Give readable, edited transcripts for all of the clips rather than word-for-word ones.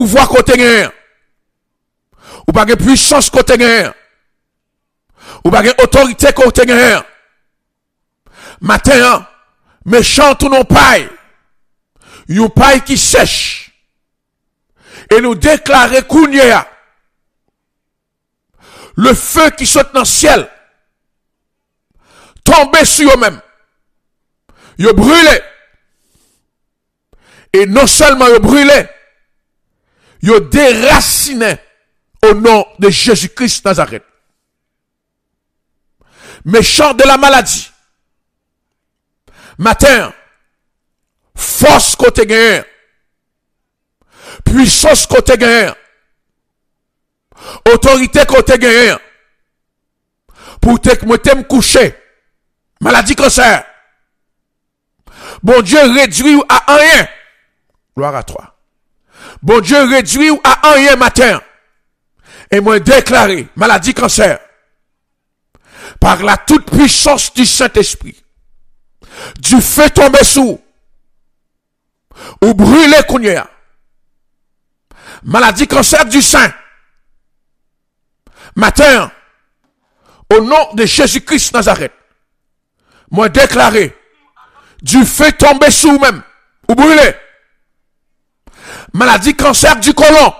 pouvoir côté gain. Ou pas de puissance côté gain. Ou pas de autorité côté gain. Matin, méchant tout non paille. Yon paille qui sèche. Et nous déclarer Kounia. Le feu qui saute dans le ciel. Tomber sur eux-mêmes. Yo brûlé. Et non seulement yo brûlé. Yo déraciné au nom de Jésus-Christ Nazareth. Méchant de la maladie. Matin, force côté gain. Puissance côté gain. Autorité côté gain. Pour te coucher. Maladie cancer. Bon Dieu réduit à rien. Gloire à toi. Bon Dieu réduit à rien matin. Et moi déclaré maladie cancer. Par la toute puissance du Saint-Esprit. Du feu tombé sous. Ou brûler kounya. Maladie cancer du sein. Matin. Au nom de Jésus-Christ Nazareth. Moi déclaré. Du feu tombé sous même. Ou brûler. Maladie cancer du côlon.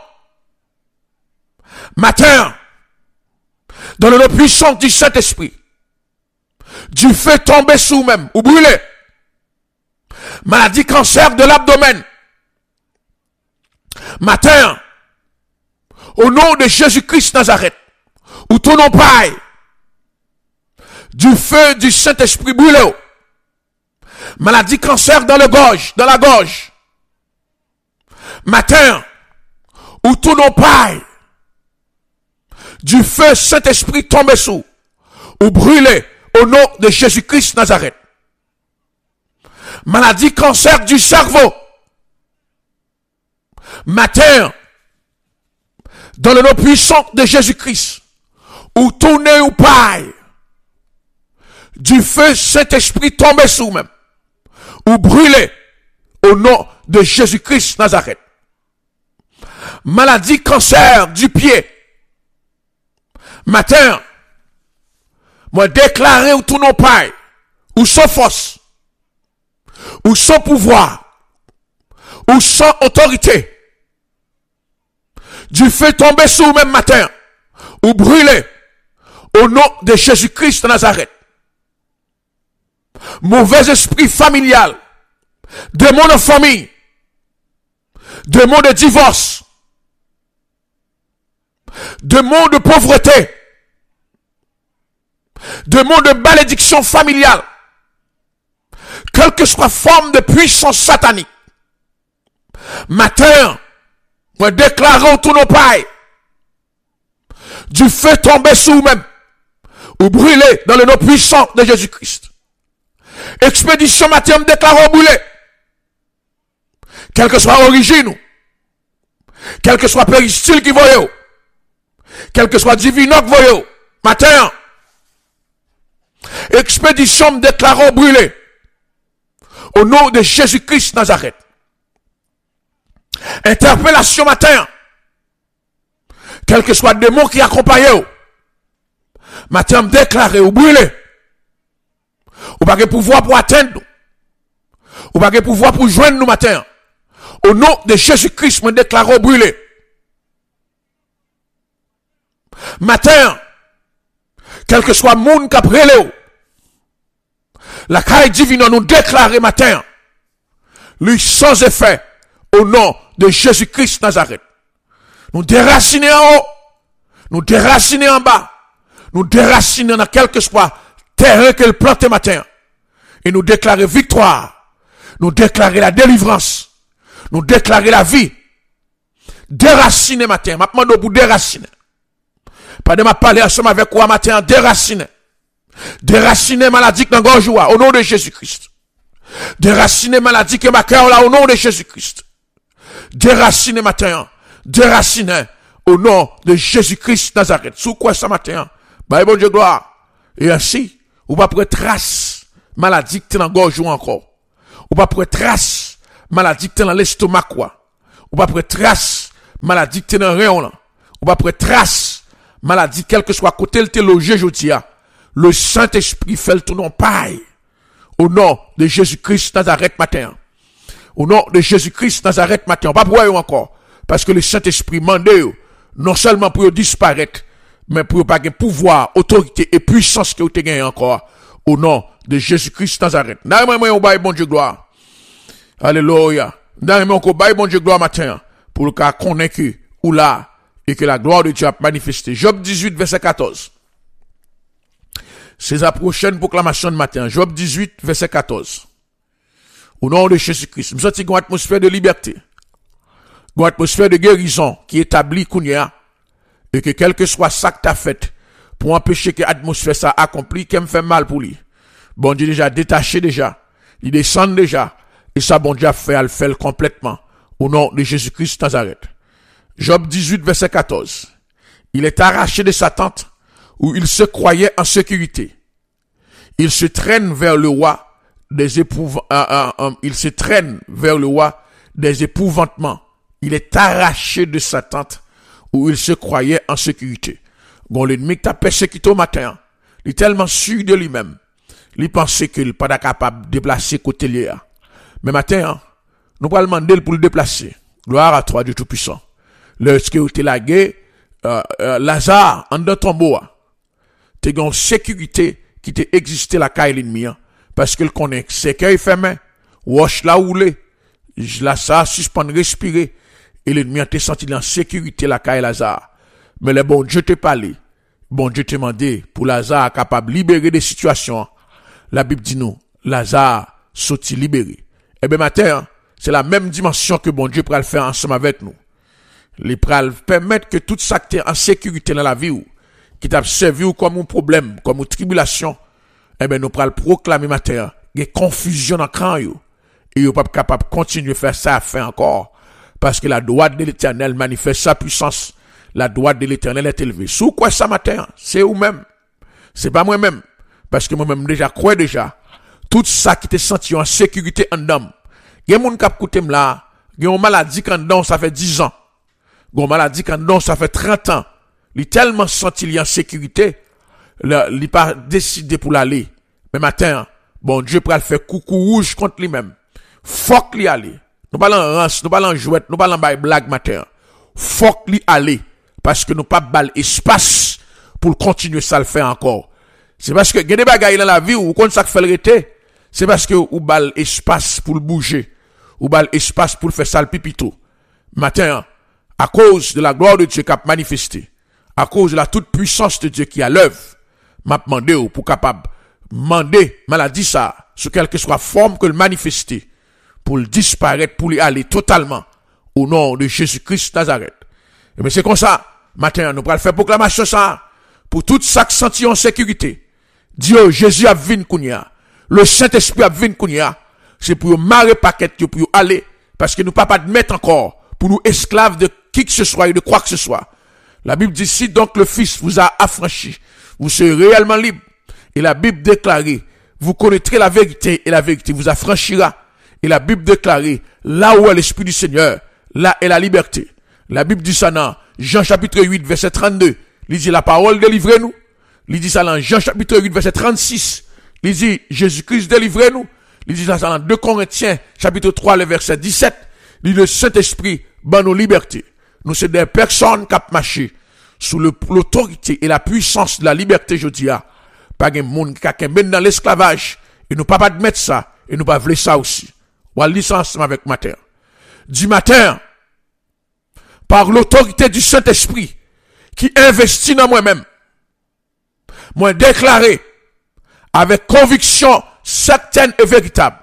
Matin. Dans le nom puissant du Saint-Esprit. Du feu tombé sous même. Ou brûler. Maladie cancer de l'abdomen. Matin. Au nom de Jésus-Christ Nazareth. Ou tout non paille. Du feu du Saint-Esprit brûlé. Maladie cancer dans le gorge, dans la gorge. Matin, ou tout non paille. Du feu Saint-Esprit tombé sous. Ou brûlé au nom de Jésus-Christ Nazareth. Maladie cancer du cerveau. Matin, dans le nom puissant de Jésus-Christ. Ou tourner ou paille. Du feu Saint-Esprit tombé sous même. Ou brûlé au nom de Jésus-Christ Nazareth. Maladie cancer du pied. Matin, moi déclarer ou tout non paille, ou sans force, ou sans pouvoir, ou sans autorité. Du feu tombé sous même matin, ou brûlé au nom de Jésus-Christ Nazareth. Mauvais esprit familial, démon de famille, démon de divorce, démon de pauvreté, démon de malédiction familiale, quelle que soit forme de puissance satanique. Matin, moi déclarons tous nos pailles, du feu tombé sous même, ou brûlé dans le nom puissant de Jésus-Christ. Expédition matin, me déclarons brûlé. Quelle que soit l'origine, quel que soit péristyle qui voyait, quel que soit divino qui voyait, matin, expédition me déclarons brûlé. Au nom de Jésus-Christ Nazareth. Interpellation matin. Quel que soit le démon qui accompagne, matin me déclaré ou brûlé. Ou pas de pouvoir pour atteindre nous. Ou pas de pouvoir pour joindre nous matin. Au nom de Jésus-Christ, me déclarons brûlé. Matin, quel que soit le monde qui a prélé, la caille divine nous déclare matin, lui sans effet, au nom de Jésus-Christ Nazareth. Nous déraciner en haut, nous déraciner en bas, nous déraciner dans quel que soit terrain qu'elle plante matin. Et nous déclarer victoire, nous déclarer la délivrance, nous déclarer la vie. Déraciner matin, maintenant nous pour déraciner. Pas de ma parler ensemble avec quoi matin, déraciner. Déraciner maladie dans gorge au nom de Jésus-Christ. Déraciner maladie que ma cœur là au nom de Jésus-Christ. Déraciner matin, déraciner au nom de Jésus-Christ Nazareth. Sous quoi ça matin? Bah bon Dieu gloire. Et ainsi, ou pas pour trace maladie qui dans gorge encore. Ou pas pour trace maladie qui dans l'estomac quoi. Ou pas pour trace maladie qui est dans rayon là. On va prendre trace maladie quel que soit côté le te logé jodi a. Le Saint-Esprit fait le tournon paille. Au nom de Jésus-Christ Nazareth matin. Au nom de Jésus-Christ Nazareth matin. On va pas voir encore parce que le Saint-Esprit mande non seulement pour disparaître mais pour pas gagner pouvoir, autorité et puissance que vous avez gagné encore au nom de Jésus-Christ Nazareth. N'a moi on baille bon Dieu gloire. Alléluia. N'a moi on baille bon Dieu gloire matin pour le cas connaître ou là et que la gloire de Dieu a manifesté. Job 18 verset 14. C'est la prochaine proclamation de matin. Job 18 verset 14. Au nom de Jésus-Christ, nous sentons une atmosphère de liberté. Une atmosphère de guérison qui établit Kounia et que quel que soit ça que tu as fait pour empêcher que l'atmosphère ça accomplit, qu'elle me fait mal pour lui. Bon Dieu déjà détaché déjà, il descend déjà et ça bon Dieu a fait, elle fait complètement au nom de Jésus-Christ Nazareth. Job 18 verset 14. Il est arraché de sa tente où il se croyait en sécurité. Il se traîne vers le roi des il se traîne vers le roi des épouvantements. Il est arraché de sa tente où il se croyait en sécurité. Bon, l'ennemi qui t'a persécuté au matin, il est tellement sûr de lui-même. Il pensait qu'il n'est pas capable de déplacer côté lié. Mais matin, nous allons demander pour le déplacer. Gloire à toi, Dieu Tout-Puissant. Lorsque tu es lagué, Lazare, en dans ton bois, tu as une sécurité qui t'a existé la caille l'ennemi, parce qu'il connaît c'est qu'il fait main, wash la roulé, la ça suspend respirer, et l'ennemi a été senti en sécurité la caille Lazare. Mais le bon Dieu te parlé, bon Dieu te demandé pour Lazare capable de libérer des situations. La Bible dit nous, Lazare sorti libéré. Eh bien matin, c'est la même dimension que bon Dieu pourra le faire ensemble avec nous. Les pral permettre que tout ça qui est en sécurité dans la vie ou qui t'a servi ou comme un problème, comme une tribulation, eh ben nous pral proclamer matin, il y a confusion dans cran yo et yo pas capable de continuer à faire ça à faire encore parce que la droite de l'Éternel manifeste sa puissance. La droite de l'Éternel est élevée. Sous quoi ça matin? C'est vous même. C'est pas moi-même parce que moi-même déjà crois déjà tout ça qui te senti en sécurité en dedans. Il y a moun k'ap koute là, il y a une maladie quand dedans ça fait 10 ans. Gon maladie quand non ça fait 30 ans. Il tellement senti il en sécurité, il pas décidé pour l'aller. Mais matin, bon Dieu pour le faire coucou rouge contre lui-même. Faut qu'il aller. Nous pas en rance, nous pas en jouet, nous pas en blague matin. Faut qu'il aller parce que nous pas bal espace pour continuer ça le faire encore. C'est parce que il y a des bagailles dans la vie où quand ça fait le rete, c'est parce que ou bal espace pour le bouger, ou bal espace pour faire ça le pipito. Matin, à cause de la gloire de Dieu qui a manifesté, à cause de la toute puissance de Dieu qui a l'œuvre, m'a demandé pour capable demander maladie ça, sous quelque soit forme que le manifester, pour le disparaître, pour lui aller totalement, au nom de Jésus-Christ Nazareth. Et mais c'est comme ça, matin, nous allons faire proclamation ça, pour tout ça qui sentit en sécurité. Dieu, Jésus a venu kounia, le Saint-Esprit a venu kounia, c'est pour marrer paquet, pour aller, parce que nous pas admettre encore, pour nous esclaves de qui que ce soit et de quoi que ce soit. La Bible dit, si donc le Fils vous a affranchi, vous serez réellement libre. Et la Bible déclare, vous connaîtrez la vérité et la vérité vous affranchira. Et la Bible déclare, là où est l'Esprit du Seigneur, là est la liberté. La Bible dit ça dans Jean chapitre 8 verset 32. Il dit la parole délivrez-nous. Il dit ça dans Jean chapitre 8 verset 36. Il dit Jésus-Christ délivrez-nous. Il dit ça dans 2 Corinthiens chapitre 3 le verset 17. Il dit le Saint-Esprit ban nos libertés. Nous sommes des personnes qui ont marché sous l'autorité et la puissance de la liberté, je dis, pas de monde qui a dans l'esclavage, et nous pas admettre ça, et nous pas voulons ça aussi. On va lire ça ensemble avec matin. Du matin, par l'autorité du Saint-Esprit, qui investit dans moi-même, moi déclaré, avec conviction certaine et véritable,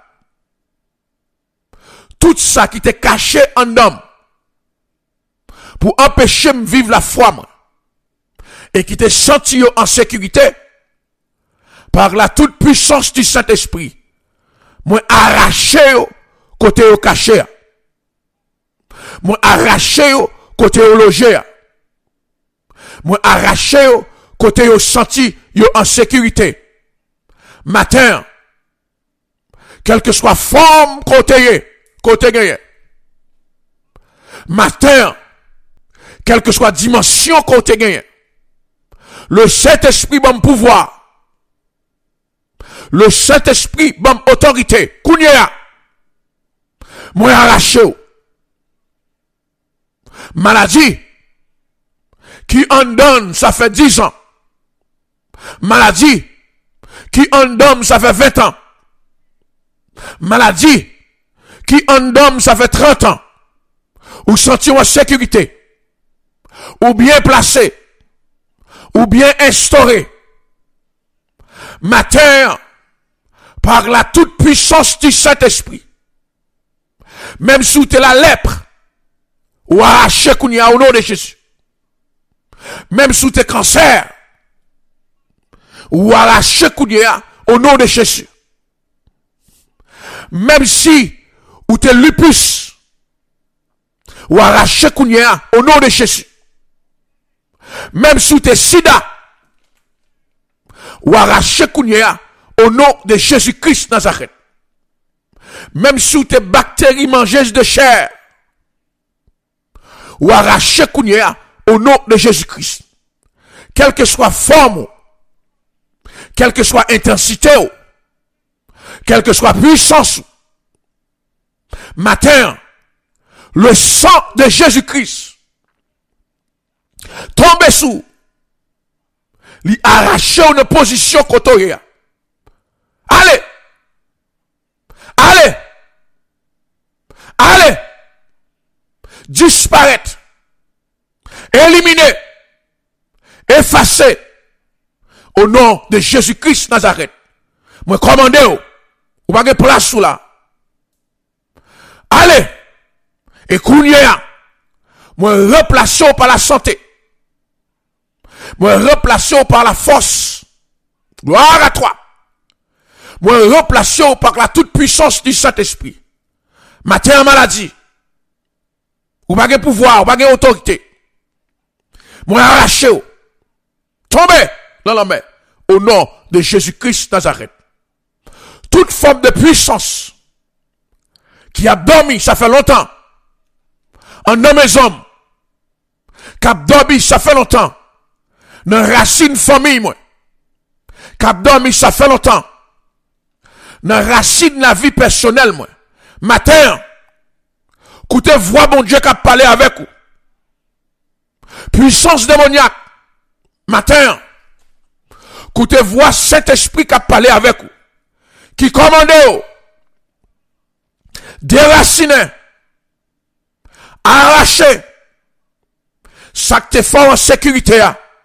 tout ça qui était caché en homme, pour empêcher de vivre la foi, et qui te senti en sécurité, par la toute puissance du Saint-Esprit, moi arraché côté au caché, moi arraché côté au logé, moi arraché côté au senti en sécurité. Matin, quelle que soit forme côté, matin, quelle que soit la dimension qu'on te gagne, le Saint-Esprit bon pouvoir, le Saint-Esprit bon autorité, kounya, moi arraché, maladie, qui en donne, ça fait 10 ans, maladie, qui en donne, ça fait 20 ans, maladie, qui en donne, ça fait 30 ans, ou sentir en sécurité, ou bien placé, ou bien instauré, matin, par la toute puissance du Saint-Esprit, même sous la lèpre, ou arraché qu'on y a au nom de Jésus, même sous tes cancers, ou arraché qu'on y a au nom de Jésus, même si ou tes lupus, ou arraché qu'on y a au nom de Jésus, même sous tes sida, ou arraché qu'on y a au nom de Jésus-Christ Nazareth, même sous tes bactéries mangeuses de chair, ou arraché qu'on y a au nom de Jésus-Christ, quelle que soit forme, quelle que soit intensité, quelle que soit puissance, matin, le sang de Jésus-Christ tombe sous, lui arracher une position côté. Allez, allez, allez, disparaître, éliminer, effacer, au nom de Jésus-Christ Nazareth. Moi commandez, ou pas de place sous là. Allez, et kounya, moi replaçons par la santé, moi replaçons par la force, gloire à toi, moi replaçons par la toute puissance du Saint-Esprit, matin en maladie, ou pas de pouvoir, ou pas d'autorité, moi arrachez, tombez dans la mer, au nom de Jésus-Christ Nazareth. Toute forme de puissance qui a dormi, ça fait longtemps, en homme et hommes, qui a dormi, ça fait longtemps, dans racine famille, moi, qui a dormi, ça fait longtemps, dans racine la vie personnelle, moi, matin, écoutez, voix mon Dieu qui a parlé avec vous, puissance démoniaque, matin, écoutez, voix Saint-Esprit qui a parlé avec vous, qui commande, déraciner, arracher, ça que t'es fort en sécurité,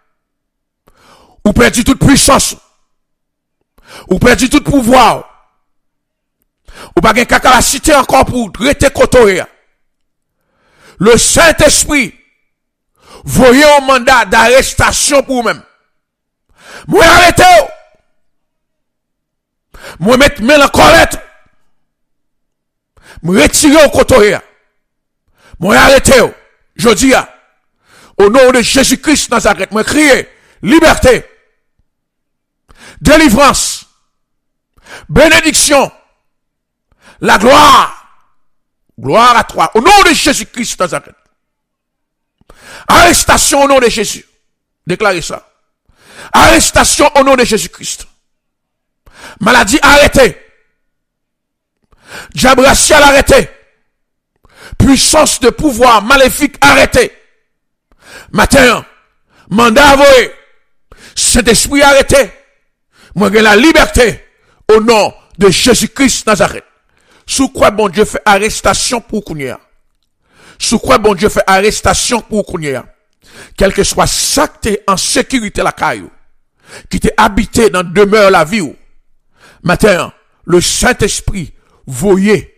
ou perdu toute puissance, ou perdu tout pouvoir, ou pas de capacité encore pour rester côté. Le Saint-Esprit, voyez un mandat d'arrestation pour vous-même. Moi arrêtez, moi mettre en colère, moi retirer au côté. Moi arrêtez, je dis, au nom de Jésus-Christ Nazareth, moi crier liberté, délivrance, bénédiction, la gloire, gloire à toi, au nom de Jésus-Christ Nazareth. Arrestation au nom de Jésus. Déclarez ça. Arrestation au nom de Jésus-Christ. Maladie arrêtée. Diable racial arrêté. Puissance de pouvoir maléfique arrêtée. Matin, mandat avoué. Saint-Esprit arrêté. Moi j'ai la liberté au nom de Jésus-Christ Nazareth. Sous quoi bon Dieu fait arrestation pour Kounia? Sous quoi bon Dieu fait arrestation pour Kounia? Quel que soit ça que t'es en sécurité la caillou, qui t'est habité dans demeure la vie, matin, le Saint-Esprit, voyez,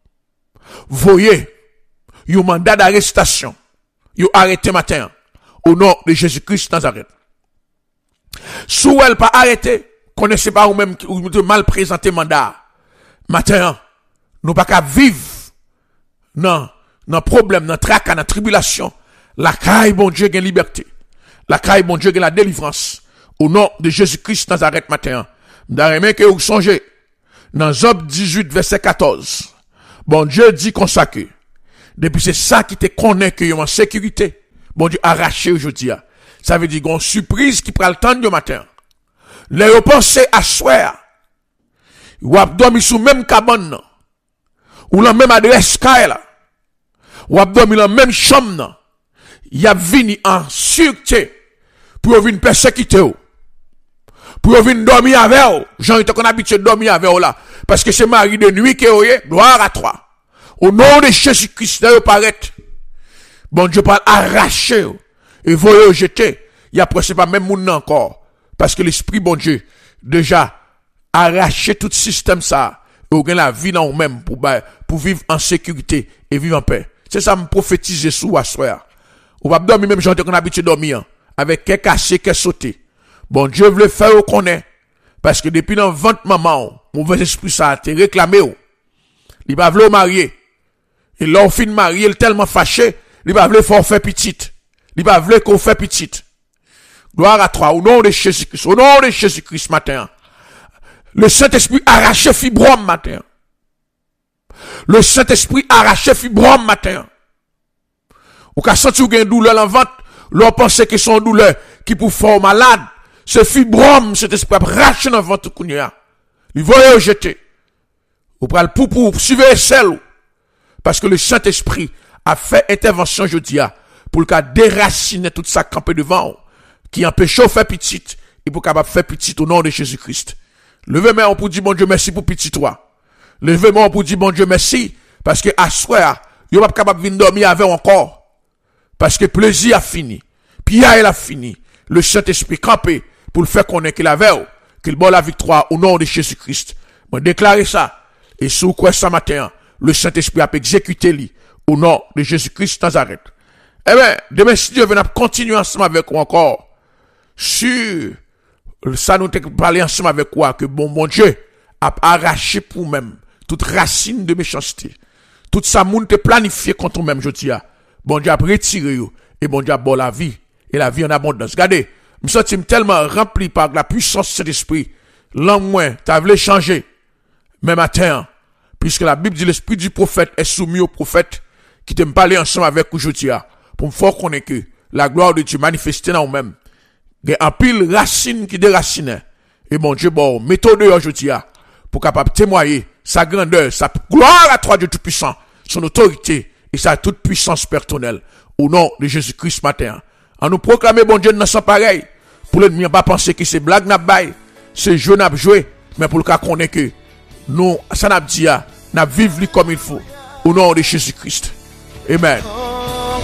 yon mandat d'arrestation, yon arrêté matin, au nom de Jésus-Christ Nazareth. Sous elle pas arrêté, connaissez pas ou même ou mal présenté mandat, matin, nous pas qu'à vivre, non, problème, dans tracas, dans tribulation, la caille, bon Dieu, gagne liberté. La caille, bon Dieu, gagne la délivrance. Au nom de Jésus-Christ Nazareth matin. M'd'arrêter que vous songez. Dans Job 18, verset 14. Bon Dieu dit consacré. Depuis c'est ça qui te connaît que vous en sécurité. Bon Dieu, arraché aujourd'hui. Ça veut dire qu'on surprise qui prend le temps de matin. Les pensez à soir. Ou à dormir sous même cabane. Ou la même adresse là. Ou à dormir dans la même chambre. Il a venu en sûreté pour venir persécuter. Pour venir dormir avec eux. Jean était qu'on habitué de dormir avec eux là. Parce que c'est Marie de nuit qui est, gloire à toi. Au nom de Jésus-Christ, là, paraît. Bon Dieu parle arracher. Et voyez jeter. Il y a presque pas même monde encore. Parce que l'esprit, bon Dieu, déjà, arraché tout système ça. Et on gagne la vie dans nous-mêmes pour vivre en sécurité et vivre en paix. C'est ça me prophétiser sous à soir. On va dormir même gens qu'on a habitué de dormir. Avec quelques cassé, quelques sauté. Bon Dieu veut le faire au connaît. Parce que depuis dans 20 maman, mauvais esprit ça a été réclamé. Il va vouloir marier. Et là, on finit marié, il est tellement fâché, il va vouloir faire petite. Il va vouloir qu'on fait petite. Gloire à toi, au nom de Jésus-Christ, au nom de Jésus-Christ matin. Le Saint-Esprit arrache fibrome matin. Le Saint-Esprit arrache fibrome matin. Ou qu'à sentir qu'il y a une douleur dans le ventre, l'on pense que son douleur qui pour faire malade, c'est fibrome, cet esprit arrache dans le ventre kounya. Il va jeter. Ou pral pour suivre celle. Parce que le Saint-Esprit a fait intervention jeudi pour le déraciner tout ça campé devant qui empêche de faire petite et pour capable faire petite au nom de Jésus-Christ. Levez-moi pour dire bon Dieu merci pour petit toi. Levez-moi pour dire bon Dieu merci parce que à soir, yo pas capable venir dormir avec encore. Parce que plaisir a fini. Puis il a fini. Le Saint-Esprit campé pour le faire connaître qu'il avait qu'il bat la victoire au nom de Jésus-Christ. Moi déclarer ça et sous quoi ça matin le Saint-Esprit a exécuté lui au nom de Jésus-Christ Nazareth. Eh bien, demain si Dieu veut continuer ensemble avec vous encore sur ça nous parler ensemble avec quoi que bon Dieu a arraché pour même toute racine de méchanceté. Tout ça monde te planifié contre nous même je dis bon Dieu a retiré et bon Dieu a bon la vie et la vie en abondance. Regardez, me sens tellement rempli par la puissance de cet esprit. L'an moins, t'as voulu changer. Mais matin, puisque la Bible dit l'esprit du prophète est soumis au prophète qui te parler ensemble avec aujourd'hui pour me faire connaître que la gloire de Dieu manifestée dans nous-mêmes. Il y a un pile racine qui déracine. Et mon Dieu, bon, méthode aujourd'hui pour capable témoigner sa grandeur, sa gloire à toi Dieu Tout-Puissant, son autorité et sa toute puissance personnelle. Au nom de Jésus-Christ matin. En nous proclamer, bon Dieu, nous sommes pareil. Pour l'ennemi, pas penser que c'est blague n'a bail, c'est jeu n'a joué, mais pour le cas qu'on est que nous, ça n'a dit, n'a vivre comme il faut. Au nom de Jésus-Christ. Amen.